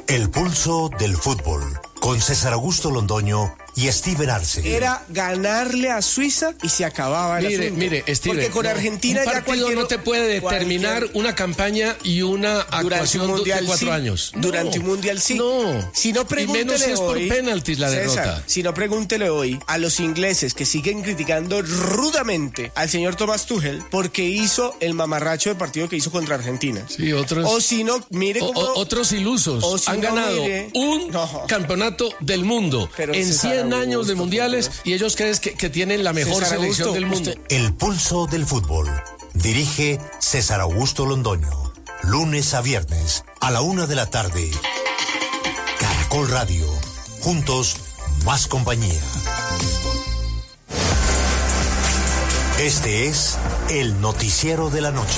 El pulso del fútbol, con César Augusto Londoño y Steven Arce. Era ganarle a Suiza y se acababa el asunto. Mire, Steven, porque con Argentina un partido no te puede determinar una campaña y una actuación de 4 años. Durante un mundial sí. No. Si no, pregúntele y menos si es por hoy, penaltis la César, derrota. si no, pregúntele hoy a los ingleses que siguen criticando rudamente al señor Thomas Tuchel porque hizo el mamarracho de partido que hizo contra Argentina. Sí, otros. O si no, mire cómo... otros ilusos han ganado un campeonato del mundo en 100 años de mundiales y ellos creen que tienen la mejor selección del mundo. El pulso del fútbol. Dirige César Augusto Londoño. Lunes a viernes a la 1:00 p.m. Caracol Radio. Juntos, más compañía. Este es el noticiero de la noche.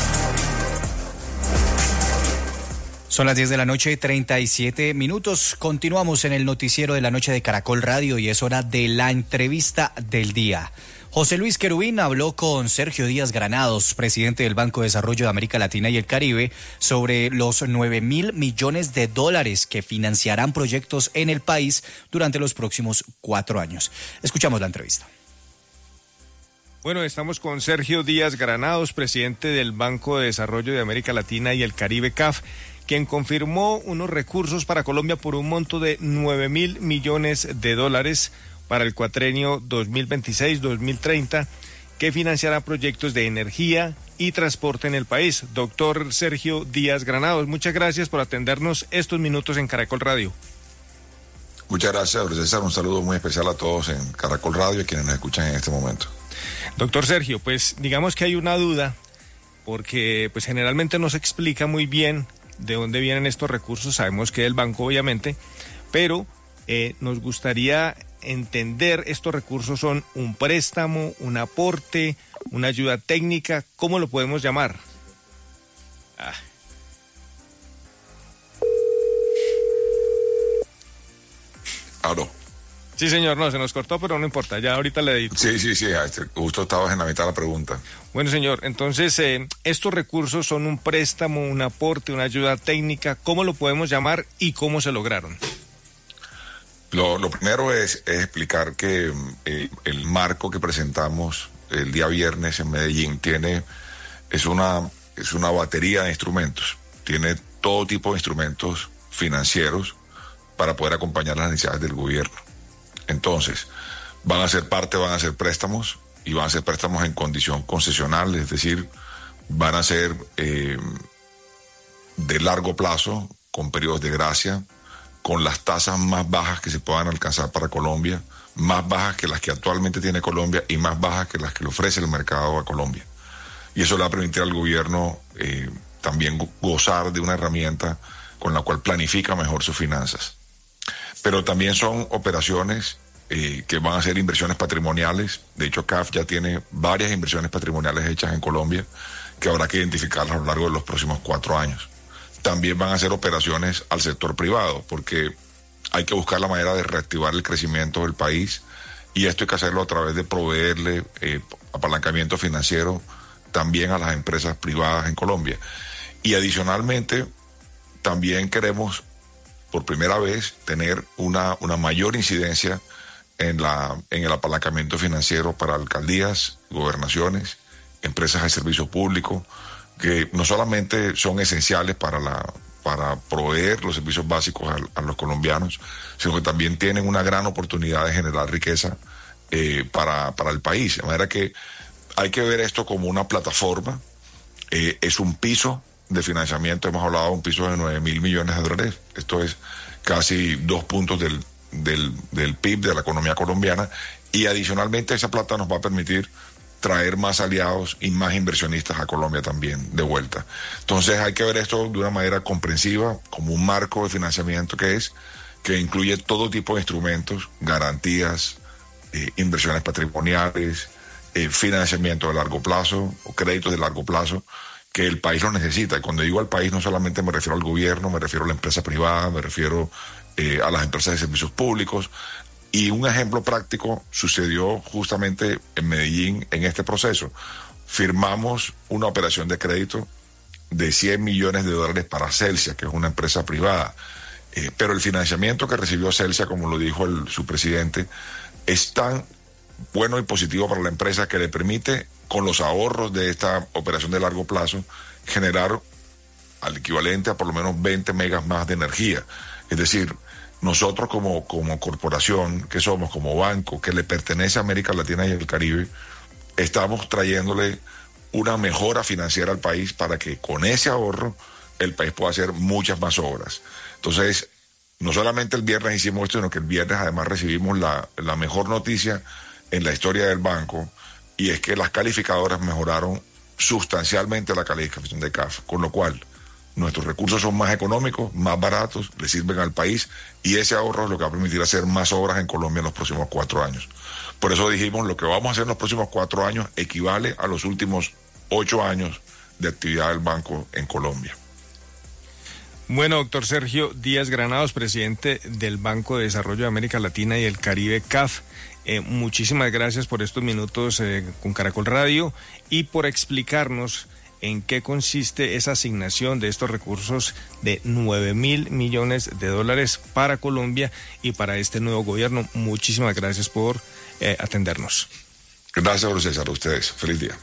Son las 10:37 a.m. Continuamos en el noticiero de la noche de Caracol Radio y es hora de la entrevista del día. José Luis Querubín habló con Sergio Díaz Granados, presidente del Banco de Desarrollo de América Latina y el Caribe, sobre los 9.000 millones de dólares que financiarán proyectos en el país durante los próximos 4 años. Escuchamos la entrevista. Bueno, estamos con Sergio Díaz Granados, presidente del Banco de Desarrollo de América Latina y el Caribe, CAF, quien confirmó unos recursos para Colombia por un monto de 9.000 millones de dólares para el cuatrenio 2026-2030, que financiará proyectos de energía y transporte en el país. Doctor Sergio Díaz Granados, muchas gracias por atendernos estos minutos en Caracol Radio. Muchas gracias, César. Un saludo muy especial a todos en Caracol Radio y quienes nos escuchan en este momento. Doctor Sergio, pues digamos que hay una duda, porque pues generalmente no se explica muy bien de dónde vienen estos recursos. Sabemos que del banco, obviamente, pero nos gustaría entender, estos recursos son un préstamo, un aporte, una ayuda técnica, ¿cómo lo podemos llamar? ¿Aló? Sí, señor, no, se nos cortó, pero no importa, ya ahorita le edito. Sí, justo estabas en la mitad de la pregunta. Bueno, señor, entonces, estos recursos son un préstamo, un aporte, una ayuda técnica, ¿cómo lo podemos llamar y cómo se lograron? Lo primero es explicar que el marco que presentamos el día viernes en Medellín es una batería de instrumentos, tiene todo tipo de instrumentos financieros para poder acompañar las necesidades del gobierno. Entonces, van a ser préstamos y van a ser préstamos en condición concesional, es decir, van a ser de largo plazo, con periodos de gracia, con las tasas más bajas que se puedan alcanzar para Colombia, más bajas que las que actualmente tiene Colombia y más bajas que las que le ofrece el mercado a Colombia. Y eso le va a permitir al gobierno también gozar de una herramienta con la cual planifica mejor sus finanzas. Pero también son operaciones que van a ser inversiones patrimoniales. De hecho, CAF ya tiene varias inversiones patrimoniales hechas en Colombia que habrá que identificarlas a lo largo de los próximos 4 años. También van a ser operaciones al sector privado, porque hay que buscar la manera de reactivar el crecimiento del país, y esto hay que hacerlo a través de proveerle apalancamiento financiero también a las empresas privadas en Colombia. Y adicionalmente, también queremos, por primera vez, tener una mayor incidencia en el apalancamiento financiero para alcaldías, gobernaciones, empresas de servicio público, que no solamente son esenciales para proveer los servicios básicos a los colombianos, sino que también tienen una gran oportunidad de generar riqueza para el país. De manera que hay que ver esto como una plataforma, es un piso de financiamiento, hemos hablado de un piso de 9.000 millones de dólares, esto es casi 2 puntos del PIB de la economía colombiana, y adicionalmente esa plata nos va a permitir traer más aliados y más inversionistas a Colombia también de vuelta. Entonces hay que ver esto de una manera comprensiva, como un marco de financiamiento que incluye todo tipo de instrumentos, garantías, inversiones patrimoniales, financiamiento de largo plazo o créditos de largo plazo, que el país lo necesita. Y cuando digo al país no solamente me refiero al gobierno, me refiero a la empresa privada, me refiero a las empresas de servicios públicos. Y un ejemplo práctico sucedió justamente en Medellín en este proceso. Firmamos una operación de crédito de 100 millones de dólares para Celsia, que es una empresa privada. Pero el financiamiento que recibió Celsia, como lo dijo su presidente, es tan bueno y positivo para la empresa que le permite, con los ahorros de esta operación de largo plazo, generar al equivalente a por lo menos 20 megas más de energía. Es decir, nosotros como corporación, que somos como banco, que le pertenece a América Latina y el Caribe, estamos trayéndole una mejora financiera al país para que con ese ahorro el país pueda hacer muchas más obras. Entonces, no solamente el viernes hicimos esto, sino que el viernes además recibimos la mejor noticia en la historia del banco, y es que las calificadoras mejoraron sustancialmente la calificación de CAF, con lo cual nuestros recursos son más económicos, más baratos, le sirven al país, y ese ahorro es lo que va a permitir hacer más obras en Colombia en los próximos 4 años. Por eso dijimos, lo que vamos a hacer en los próximos 4 años equivale a los últimos 8 años de actividad del banco en Colombia. Bueno, doctor Sergio Díaz Granados, presidente del Banco de Desarrollo de América Latina y el Caribe, CAF, muchísimas gracias por estos minutos con Caracol Radio y por explicarnos en qué consiste esa asignación de estos recursos de 9.000 millones de dólares para Colombia y para este nuevo gobierno. Muchísimas gracias por atendernos. Gracias, Julio César, a ustedes. Feliz día.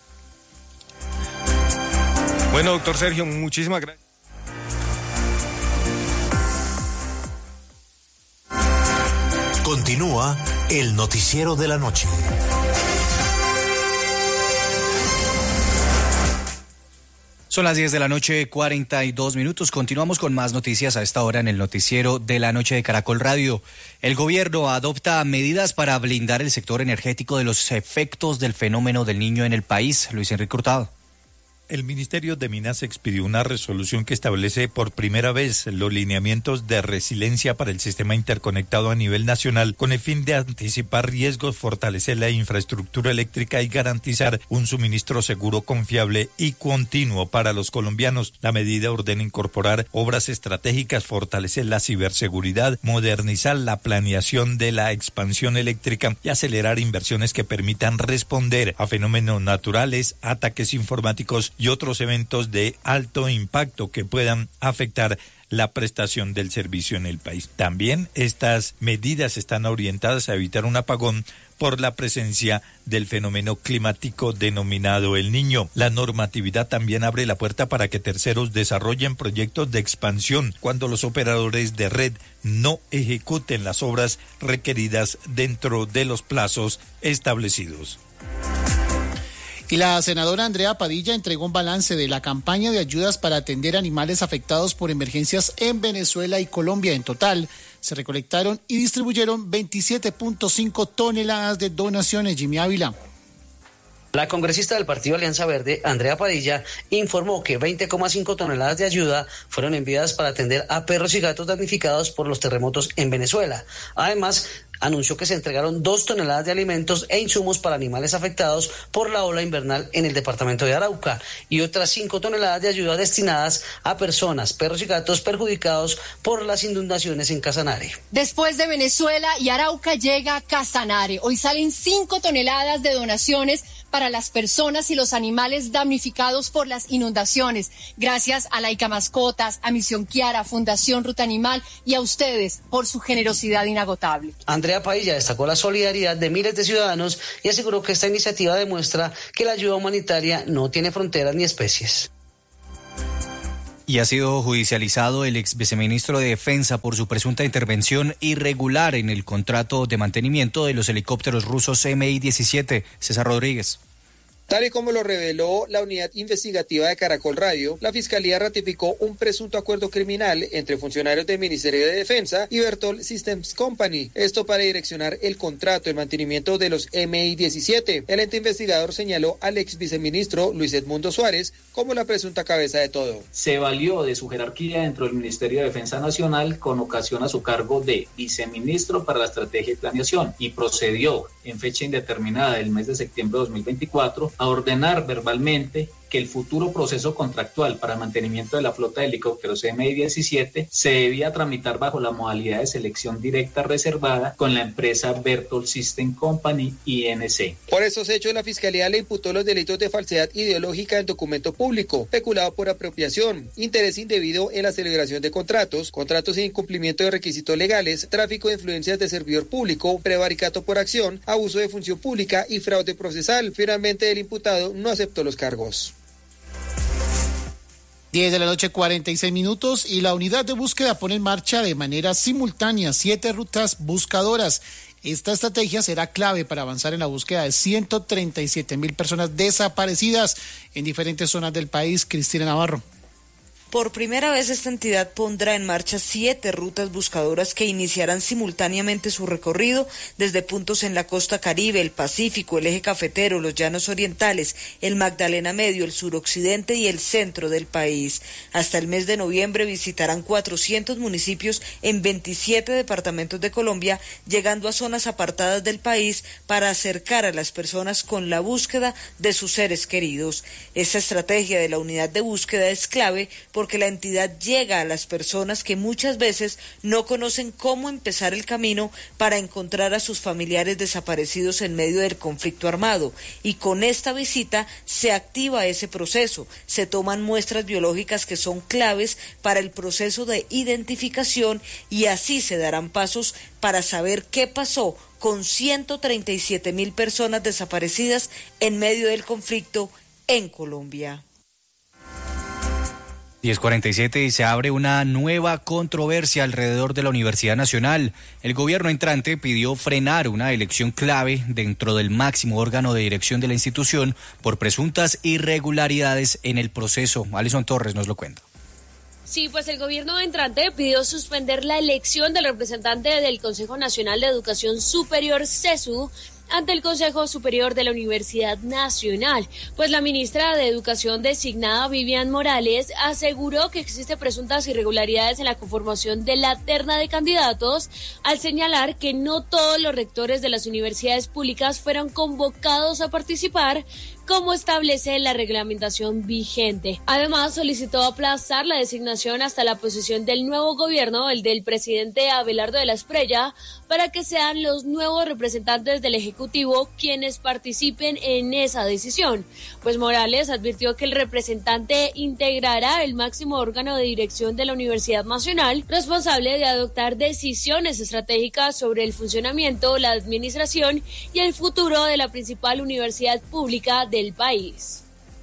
Bueno, doctor Sergio, muchísimas gracias. Continúa el noticiero de la noche. Son las 10 de la noche, 42 minutos. Continuamos con más noticias a esta hora en el noticiero de la noche de Caracol Radio. El gobierno adopta medidas para blindar el sector energético de los efectos del fenómeno del Niño en el país. Luis Enrique Hurtado. El Ministerio de Minas expidió una resolución que establece por primera vez los lineamientos de resiliencia para el sistema interconectado a nivel nacional con el fin de anticipar riesgos, fortalecer la infraestructura eléctrica y garantizar un suministro seguro, confiable y continuo para los colombianos. La medida ordena incorporar obras estratégicas, fortalecer la ciberseguridad, modernizar la planeación de la expansión eléctrica y acelerar inversiones que permitan responder a fenómenos naturales, ataques informáticos y otros eventos de alto impacto que puedan afectar la prestación del servicio en el país. También estas medidas están orientadas a evitar un apagón por la presencia del fenómeno climático denominado El Niño. La normatividad también abre la puerta para que terceros desarrollen proyectos de expansión cuando los operadores de red no ejecuten las obras requeridas dentro de los plazos establecidos. Y la senadora Andrea Padilla entregó un balance de la campaña de ayudas para atender animales afectados por emergencias en Venezuela y Colombia. En total, se recolectaron y distribuyeron 27.5 toneladas de donaciones. Jimmy Ávila. La congresista del Partido Alianza Verde, Andrea Padilla, informó que 20,5 toneladas de ayuda fueron enviadas para atender a perros y gatos damnificados por los terremotos en Venezuela. Además, anunció que se entregaron 2 toneladas de alimentos e insumos para animales afectados por la ola invernal en el departamento de Arauca y otras 5 toneladas de ayuda destinadas a personas, perros y gatos perjudicados por las inundaciones en Casanare. Después de Venezuela y Arauca llega Casanare. Hoy salen 5 toneladas de donaciones para las personas y los animales damnificados por las inundaciones. Gracias a Laica Mascotas, a Misión Kiara, Fundación Ruta Animal y a ustedes por su generosidad inagotable. Andrea Padilla destacó la solidaridad de miles de ciudadanos y aseguró que esta iniciativa demuestra que la ayuda humanitaria no tiene fronteras ni especies. Y ha sido judicializado el ex viceministro de Defensa por su presunta intervención irregular en el contrato de mantenimiento de los helicópteros rusos Mi-17. César Rodríguez. Tal y como lo reveló la unidad investigativa de Caracol Radio, la Fiscalía ratificó un presunto acuerdo criminal entre funcionarios del Ministerio de Defensa y Bertol Systems Company, esto para direccionar el contrato de mantenimiento de los Mi-17. El ente investigador señaló al ex viceministro Luis Edmundo Suárez como la presunta cabeza de todo. Se valió de su jerarquía dentro del Ministerio de Defensa Nacional con ocasión a su cargo de viceministro para la estrategia y planeación y procedió en fecha indeterminada del mes de septiembre de 2024 a ordenar verbalmente que el futuro proceso contractual para el mantenimiento de la flota de helicópteros MI-17 se debía tramitar bajo la modalidad de selección directa reservada con la empresa Berthold System Company, INC. Por esos hechos, la Fiscalía le imputó los delitos de falsedad ideológica en documento público, peculado por apropiación, interés indebido en la celebración de contratos sin incumplimiento de requisitos legales, tráfico de influencias de servidor público, prevaricato por acción, abuso de función pública y fraude procesal. Finalmente, el imputado no aceptó los cargos. 10 de la noche, 46 minutos, y la unidad de búsqueda pone en marcha de manera simultánea 7 rutas buscadoras. Esta estrategia será clave para avanzar en la búsqueda de 137.000 personas desaparecidas en diferentes zonas del país. Cristina Navarro. Por primera vez esta entidad pondrá en marcha 7 rutas buscadoras que iniciarán simultáneamente su recorrido desde puntos en la costa Caribe, el Pacífico, el eje cafetero, los llanos orientales, el Magdalena Medio, el suroccidente y el centro del país. Hasta el mes de noviembre visitarán 400 municipios en 27 departamentos de Colombia, llegando a zonas apartadas del país para acercar a las personas con la búsqueda de sus seres queridos. Esta estrategia de la unidad de búsqueda es clave porque la entidad llega a las personas que muchas veces no conocen cómo empezar el camino para encontrar a sus familiares desaparecidos en medio del conflicto armado. Y con esta visita se activa ese proceso, se toman muestras biológicas que son claves para el proceso de identificación y así se darán pasos para saber qué pasó con 137.000 personas desaparecidas en medio del conflicto en Colombia. 10:47 y se abre una nueva controversia alrededor de la Universidad Nacional. El gobierno entrante pidió frenar una elección clave dentro del máximo órgano de dirección de la institución por presuntas irregularidades en el proceso. Alison Torres nos lo cuenta. Sí, pues el gobierno entrante pidió suspender la elección del representante del Consejo Nacional de Educación Superior, CESU, ante el Consejo Superior de la Universidad Nacional, pues la ministra de Educación designada, Vivian Morales, aseguró que existen presuntas irregularidades en la conformación de la terna de candidatos, al señalar que no todos los rectores de las universidades públicas fueron convocados a participar, como establece la reglamentación vigente. Además, solicitó aplazar la designación hasta la posesión del nuevo gobierno, el del presidente Abelardo de la Espriella, para que sean los nuevos representantes del Ejecutivo quienes participen en esa decisión. Pues Morales advirtió que el representante integrará el máximo órgano de dirección de la Universidad Nacional, responsable de adoptar decisiones estratégicas sobre el funcionamiento, la administración y el futuro de la principal universidad pública del país.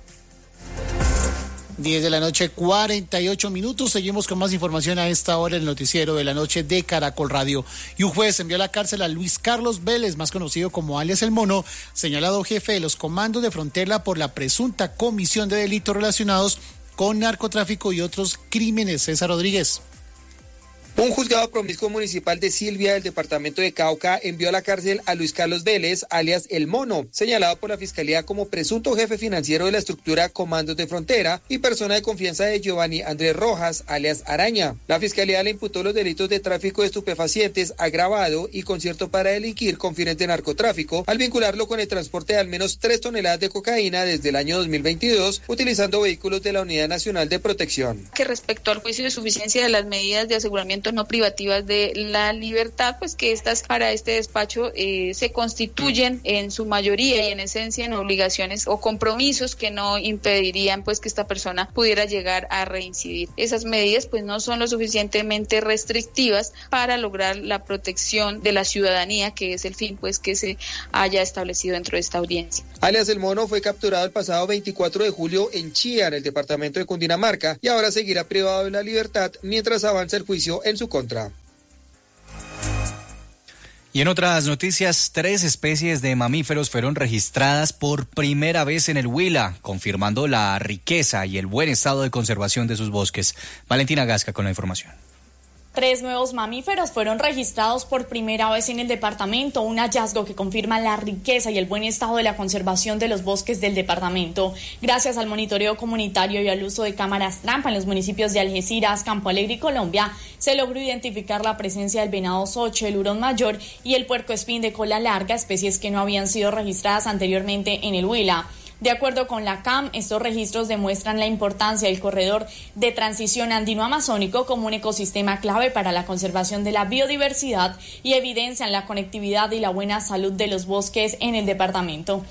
10 de la noche, 48 minutos. Seguimos con más información a esta hora en el noticiero de la noche de Caracol Radio. Y un juez envió a la cárcel a Luis Carlos Vélez, más conocido como alias El Mono, señalado jefe de los comandos de frontera por la presunta comisión de delitos relacionados con narcotráfico y otros crímenes. César Rodríguez. Un juzgado promiscuo municipal de Silvia del departamento de Cauca envió a la cárcel a Luis Carlos Vélez, alias El Mono, señalado por la Fiscalía como presunto jefe financiero de la estructura Comandos de Frontera y persona de confianza de Giovanni Andrés Rojas, alias Araña. La Fiscalía le imputó los delitos de tráfico de estupefacientes agravado y concierto para delinquir con fines de narcotráfico, al vincularlo con el transporte de al menos 3 toneladas de cocaína desde el año 2022, utilizando vehículos de la Unidad Nacional de Protección. Que respecto al juicio de suficiencia de las medidas de aseguramiento no privativas de la libertad, pues que estas para este despacho se constituyen en su mayoría y en esencia en obligaciones o compromisos que no impedirían pues que esta persona pudiera llegar a reincidir. Esas medidas pues no son lo suficientemente restrictivas para lograr la protección de la ciudadanía, que es el fin pues que se haya establecido dentro de esta audiencia. Alias El Mono fue capturado el pasado 24 de julio en Chía, en el departamento de Cundinamarca, y ahora seguirá privado de la libertad mientras avanza el juicio en su contra. Y en otras noticias, 3 especies de mamíferos fueron registradas por primera vez en el Huila, confirmando la riqueza y el buen estado de conservación de sus bosques. Valentina Gasca con la información. 3 nuevos mamíferos fueron registrados por primera vez en el departamento, un hallazgo que confirma la riqueza y el buen estado de la conservación de los bosques del departamento. Gracias al monitoreo comunitario y al uso de cámaras trampa en los municipios de Algeciras, Campo Alegre y Colombia, se logró identificar la presencia del venado socho, el hurón mayor y el puercoespín de cola larga, especies que no habían sido registradas anteriormente en el Huila. De acuerdo con la CAM, estos registros demuestran la importancia del corredor de transición andino-amazónico como un ecosistema clave para la conservación de la biodiversidad y evidencian la conectividad y la buena salud de los bosques en el departamento.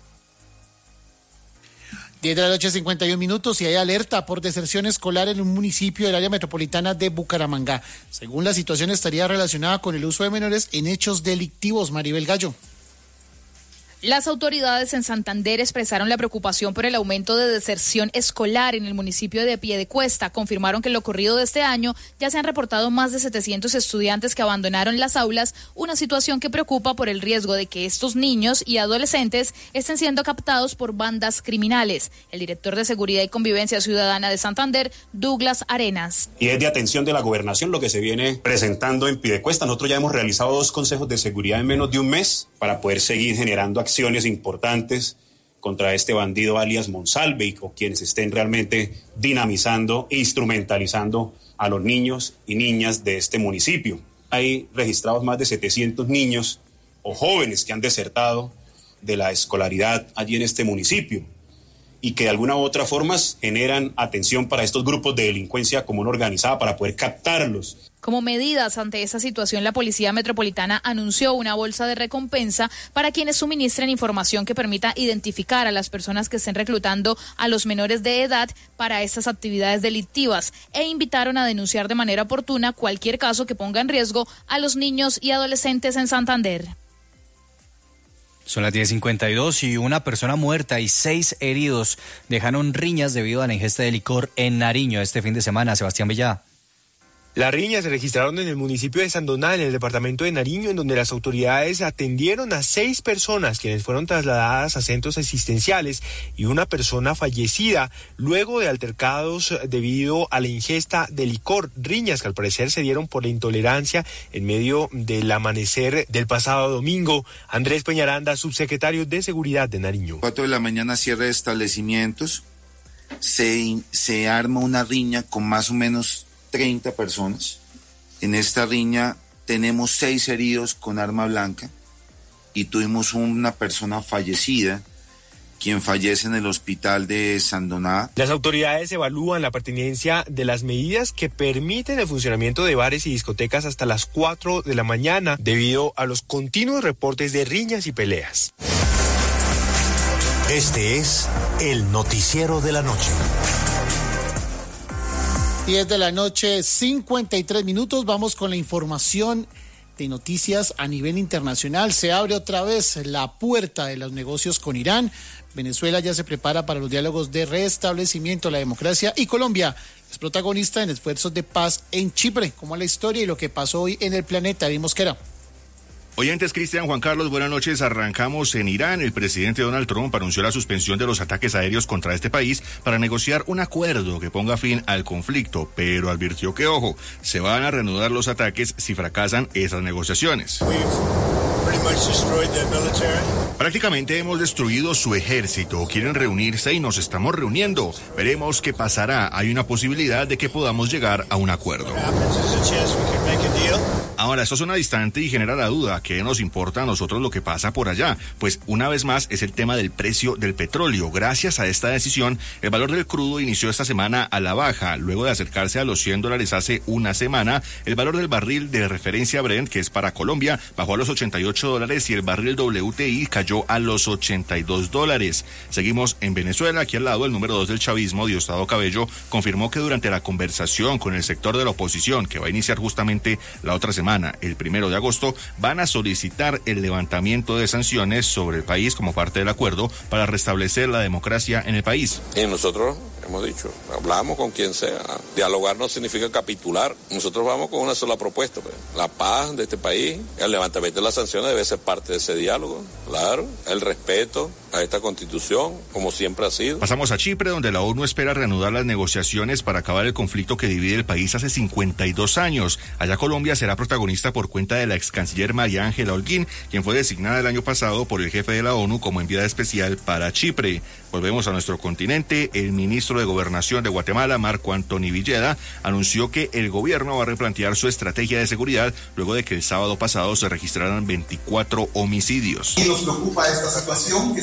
10 de la noche, 51 minutos, y hay alerta por deserción escolar en un municipio del área metropolitana de Bucaramanga. Según la situación, estaría relacionada con el uso de menores en hechos delictivos. Maribel Gallo. Las autoridades en Santander expresaron la preocupación por el aumento de deserción escolar en el municipio de Piedecuesta. Confirmaron que en lo ocurrido de este año ya se han reportado más de 700 estudiantes que abandonaron las aulas, una situación que preocupa por el riesgo de que estos niños y adolescentes estén siendo captados por bandas criminales. El director de Seguridad y Convivencia Ciudadana de Santander, Douglas Arenas. Y es de atención de la gobernación lo que se viene presentando en Piedecuesta. Nosotros ya hemos realizado 2 consejos de seguridad en menos de un mes para poder seguir generando acciones importantes contra este bandido alias Monsalve y con quienes estén realmente dinamizando e instrumentalizando a los niños y niñas de este municipio. Hay registrados más de 700 niños o jóvenes que han desertado de la escolaridad allí en este municipio y que de alguna u otra forma generan atención para estos grupos de delincuencia común organizada para poder captarlos. Como medidas ante esa situación, la Policía Metropolitana anunció una bolsa de recompensa para quienes suministren información que permita identificar a las personas que estén reclutando a los menores de edad para estas actividades delictivas e invitaron a denunciar de manera oportuna cualquier caso que ponga en riesgo a los niños y adolescentes en Santander. Son las 10:52 y una persona muerta y 6 heridos dejaron riñas debido a la ingesta de licor en Nariño este fin de semana. Sebastián Villá. Las riñas se registraron en el municipio de Sandoná, en el departamento de Nariño, en donde las autoridades atendieron a 6 personas quienes fueron trasladadas a centros asistenciales y una persona fallecida luego de altercados debido a la ingesta de licor. Riñas que al parecer se dieron por la intolerancia en medio del amanecer del pasado domingo. Andrés Peñaranda, subsecretario de Seguridad de Nariño. 4 de la mañana, cierre de establecimientos, se arma una riña con más o menos 30 personas. En esta riña tenemos 6 heridos con arma blanca y tuvimos una persona fallecida, quien fallece en el hospital de Sandoná. Las autoridades evalúan la pertinencia de las medidas que permiten el funcionamiento de bares y discotecas hasta las 4 de la mañana debido a los continuos reportes de riñas y peleas. Este es el noticiero de la noche. 10 de la noche, 53 minutos. Vamos con la información de noticias a nivel internacional. Se abre otra vez la puerta de los negocios con Irán. Venezuela ya se prepara para los diálogos de restablecimiento de la democracia y Colombia es protagonista en esfuerzos de paz en Chipre. Como la historia y lo que pasó hoy en el planeta. David Mosquera. Oyentes, Cristian, Juan Carlos, buenas noches. Arrancamos en Irán. El presidente Donald Trump anunció la suspensión de los ataques aéreos contra este país para negociar un acuerdo que ponga fin al conflicto, pero advirtió que, ojo, se van a reanudar los ataques si fracasan esas negociaciones. Prácticamente hemos destruido su ejército. Quieren reunirse y nos estamos reuniendo. Veremos qué pasará. Hay una posibilidad de que podamos llegar a un acuerdo. Ahora, esto suena distante y genera la duda. ¿Qué nos importa a nosotros lo que pasa por allá? Pues una vez más es el tema del precio del petróleo. Gracias a esta decisión, el valor del crudo inició esta semana a la baja. Luego de acercarse a los $100 hace una semana, el valor del barril de referencia Brent, que es para Colombia, bajó a los $88 y el barril WTI cayó a los $82. Seguimos en Venezuela. Aquí al lado, el número 2 del chavismo, Diosdado Cabello, confirmó que durante la conversación con el sector de la oposición, que va a iniciar justamente la otra semana, el 1 de agosto, van a solicitar el levantamiento de sanciones sobre el país como parte del acuerdo para restablecer la democracia en el país. Y nosotros hemos dicho, hablamos con quien sea. Dialogar no significa capitular. Nosotros vamos con una sola propuesta. La paz de este país, el levantamiento de las sanciones debe ser parte de ese diálogo. Claro, el respeto a esta constitución, como siempre ha sido. Pasamos a Chipre, donde la ONU espera reanudar las negociaciones para acabar el conflicto que divide el país hace 52 años. Allá Colombia será protagonista por cuenta de la ex canciller María Ángela Holguín, quien fue designada el año pasado por el jefe de la ONU como enviada especial para Chipre. Volvemos a nuestro continente. El ministro de Gobernación de Guatemala, Marco Antonio Villeda, anunció que el gobierno va a replantear su estrategia de seguridad luego de que el sábado pasado se registraran 24 homicidios. Y nos preocupa esta situación que